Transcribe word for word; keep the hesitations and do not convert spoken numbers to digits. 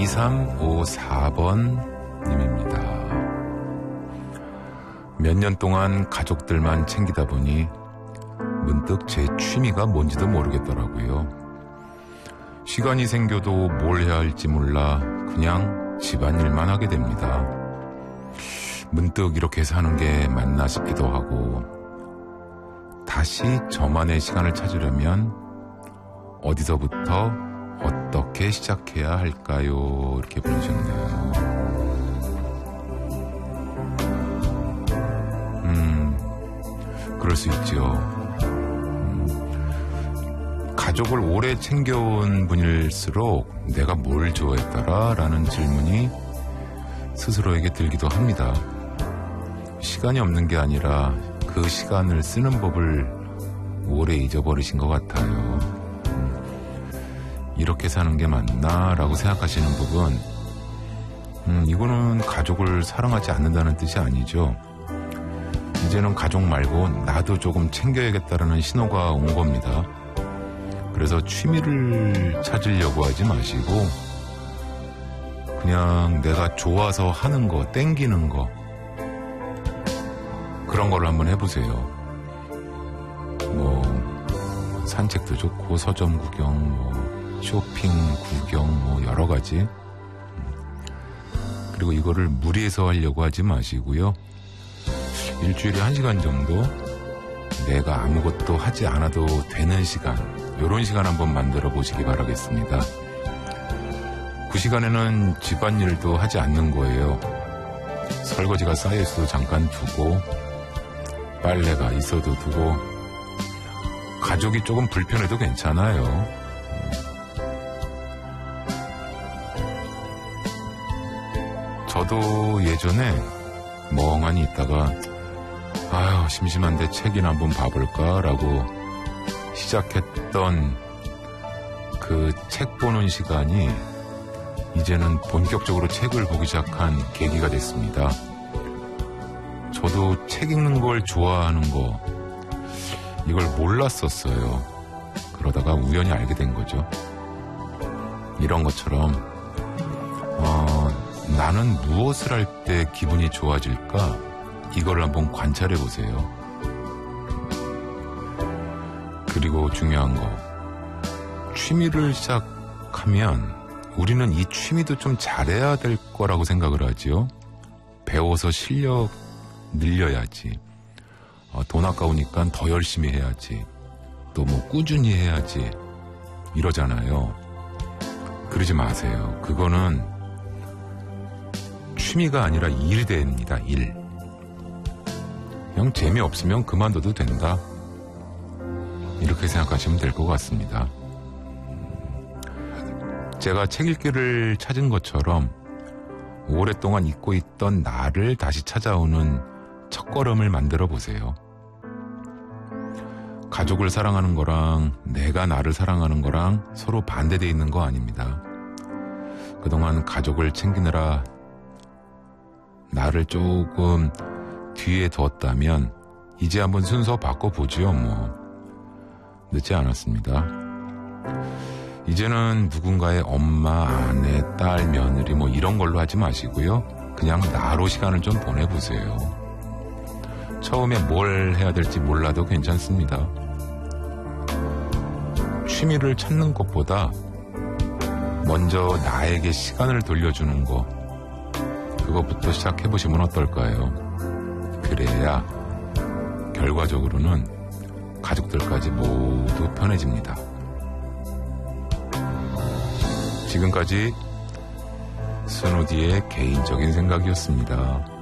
이삼오사 번 님입니다. 몇 년 동안 가족들만 챙기다 보니 문득 제 취미가 뭔지도 모르겠더라고요. 시간이 생겨도 뭘 해야 할지 몰라 그냥 집안일만 하게 됩니다. 문득 이렇게 사는 게 맞나 싶기도 하고, 다시 저만의 시간을 찾으려면 어디서부터 어떻게 시작해야 할까요? 이렇게 보내셨네요. 음, 그럴 수 있죠. 음, 가족을 오래 챙겨온 분일수록 내가 뭘 좋아했더라? 라는 질문이 스스로에게 들기도 합니다. 시간이 없는 게 아니라 그 시간을 쓰는 법을 오래 잊어버리신 것 같아요. 음, 이렇게 사는 게 맞나? 라고 생각하시는 부분, 음, 이거는 가족을 사랑하지 않는다는 뜻이 아니죠. 이제는 가족 말고 나도 조금 챙겨야겠다라는 신호가 온 겁니다. 그래서 취미를 찾으려고 하지 마시고 그냥 내가 좋아서 하는 거, 땡기는 거, 그런 거를 한번 해보세요. 뭐 산책도 좋고 서점 구경, 뭐 쇼핑 구경, 뭐 여러 가지. 그리고 이거를 무리해서 하려고 하지 마시고요. 일주일에 한 시간 정도 내가 아무것도 하지 않아도 되는 시간, 이런 시간 한번 만들어 보시기 바라겠습니다. 그 시간에는 집안일도 하지 않는 거예요. 설거지가 쌓여있어도 잠깐 두고, 빨래가 있어도 두고, 가족이 조금 불편해도 괜찮아요. 저도 예전에 멍하니 있다가 아유 심심한데 책이나 한번 봐볼까 라고 시작했던 그 책 보는 시간이 이제는 본격적으로 책을 보기 시작한 계기가 됐습니다. 저도 책 읽는 걸 좋아하는 거, 이걸 몰랐었어요. 그러다가 우연히 알게 된 거죠. 이런 것처럼 어, 나는 무엇을 할 때 기분이 좋아질까? 이걸 한번 관찰해 보세요. 그리고 중요한 거, 취미를 시작하면 우리는 이 취미도 좀 잘해야 될 거라고 생각을 하지요. 배워서 실력 늘려야지. 어, 돈 아까우니까 더 열심히 해야지. 또 뭐 꾸준히 해야지. 이러잖아요. 그러지 마세요. 그거는 취미가 아니라 일이 됩니다. 일. 그냥 재미없으면 그만둬도 된다. 이렇게 생각하시면 될 것 같습니다. 제가 책 읽기를 찾은 것처럼 오랫동안 잊고 있던 나를 다시 찾아오는 첫걸음을 만들어 보세요. 가족을 사랑하는 거랑 내가 나를 사랑하는 거랑 서로 반대되어 있는 거 아닙니다. 그동안 가족을 챙기느라 나를 조금 뒤에 두었다면 이제 한번 순서 바꿔보지요. 뭐 늦지 않았습니다. 이제는 누군가의 엄마, 아내, 딸, 며느리 뭐 이런 걸로 하지 마시고요. 그냥 나로 시간을 좀 보내보세요. 처음에 뭘 해야 될지 몰라도 괜찮습니다. 취미를 찾는 것보다 먼저 나에게 시간을 돌려주는 거, 그것부터 시작해보시면 어떨까요? 그래야 결과적으로는 가족들까지 모두 편해집니다. 지금까지 스누디의 개인적인 생각이었습니다.